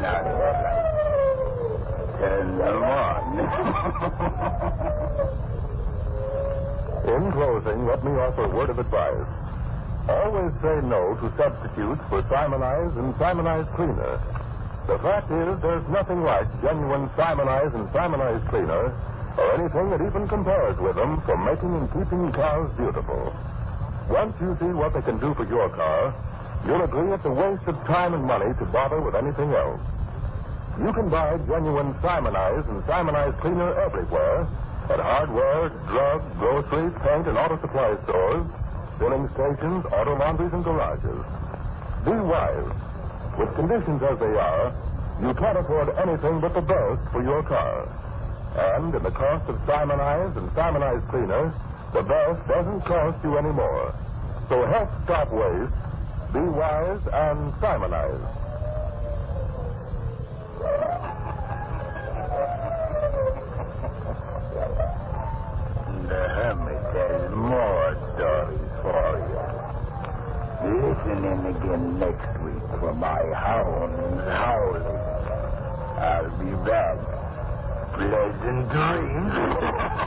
out of it. Turn them on. In closing, let me offer a word of advice. Always say no to substitutes for Simonize and Simonize Cleaner. The fact is, there's nothing like genuine Simonize and Simonize Cleaner, or anything that even compares with them for making and keeping cars beautiful. Once you see what they can do for your car, you'll agree it's a waste of time and money to bother with anything else. You can buy genuine Simonize and Simonize Cleaner everywhere, at hardware, drug, grocery, paint, and auto supply stores, filling stations, auto laundries, and garages. Be wise. With conditions as they are, you can't afford anything but the best for your car. And in the cost of Simonize and Simonize Cleaner, the best doesn't cost you any more. So help stop waste, be wise, and Simonize. The Hermit has more stories for you. Listen in again next week for my hounds howling. I'll be back. Pleasant dreams.